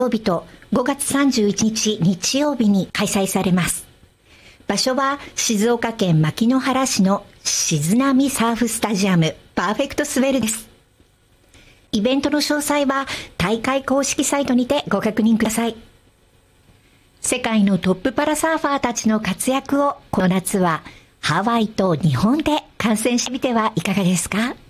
曜日と5月31日日曜日に開催されます。場所は静岡県牧之原市の静波サーフスタジアムパーフェクトスウェルです。イベントの詳細は大会公式サイトにてご確認ください。世界のトップパラサーファーたちの活躍をこの夏はハワイと日本で観戦してみてはいかがですか？